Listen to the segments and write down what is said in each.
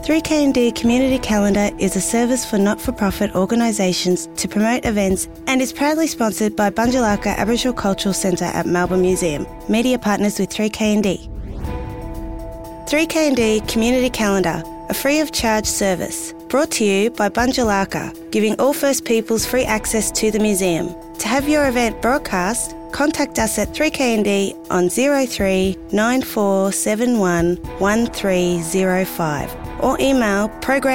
3KND Community Calendar is a service for not-for-profit organisations to promote events and is proudly sponsored by Bunjalaka Aboriginal Cultural Centre at Melbourne Museum, media partners with 3KND. 3KND Community Calendar, a free-of-charge service, brought to you by Bunjalaka, giving all First Peoples free access to the museum. To have your event broadcast, contact us at 3KND on 03 9471 1305 or email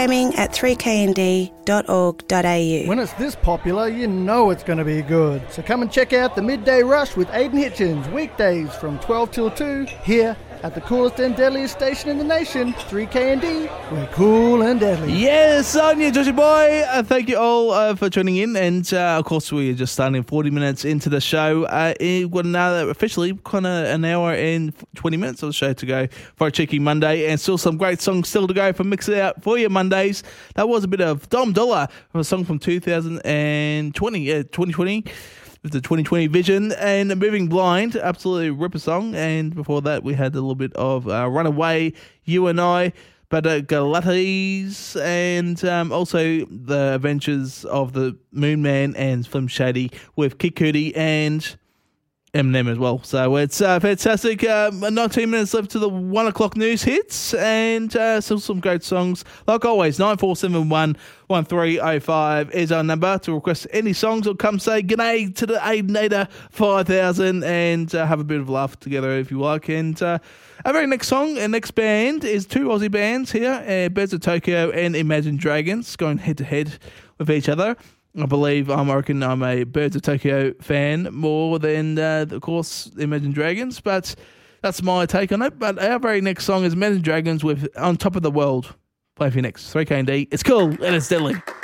programming@3knd.org.au. When it's this popular, you know it's going to be good. So come and check out the Midday Rush with Aidan Hitchens, weekdays from 12 till 2, here at the coolest and deadliest station in the nation, 3KND. We're cool and deadly. Yes, Sonia, Joshie boy. Thank you all for tuning in. And, of course, we are just starting 40 minutes into the show. We've got another, officially, kind of an hour and 20 minutes of the show to go for a cheeky Monday. And still some great songs still to go for Mix It Out for your Mondays. That was a bit of Dom Dollar, a song from 2020. With the 2020 vision, and Moving Blind, absolutely ripper song. And before that, we had a little bit of Runaway, You and I, but Galates, and also the Adventures of the Moon Man and Slim Shady with Kid Cudi and Eminem as well. So it's fantastic. 19 minutes left to the 1 o'clock news hits, and still some great songs. Like always, 9471 1305 is our number to request any songs, or come say g'day to the Aidenator 5000 and have a bit of laugh together if you like. And our very next song and next band is two Aussie bands here, Birds of Tokyo and Imagine Dragons, going head to head with each other. I reckon I'm a Birds of Tokyo fan more than, of course, Imagine Dragons, but that's my take on it. But our very next song is Imagine Dragons with On Top of the World. Play for you next. 3KND. It's cool and it's deadly.